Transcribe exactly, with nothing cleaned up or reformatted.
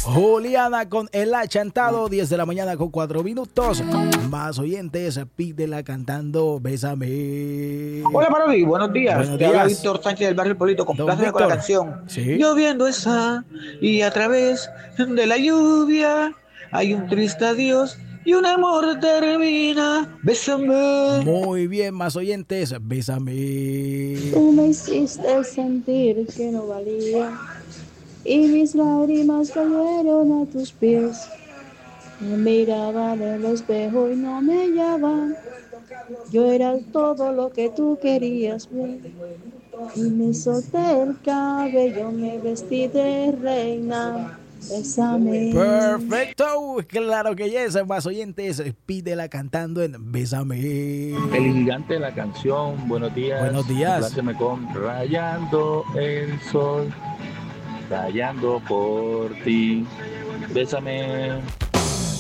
Juliana con el achantado, diez de la mañana con cuatro minutos. Más oyentes, pídela cantando Bésame. Hola Parodi, buenos días. Buenos Te habla días. Víctor Sánchez del Barrio Polito. Don Compláceme con la Víctor. canción. Sí. Lloviendo está y a través de la lluvia hay un triste adiós y un amor termina. Bésame. Muy bien, más oyentes, Bésame. Tú me hiciste sentir que no valía y mis lágrimas cayeron a tus pies. Me miraba en el espejo y no me hallaban. Yo era todo lo que tú querías ver. Y me solté el cabello, me vestí de reina. Bésame. Perfecto, claro que yes, más oyentes, pídela cantando en Bésame. El gigante de la canción, buenos días. Buenos días. Compláceme con Rayando el sol, rayando por ti. Bésame.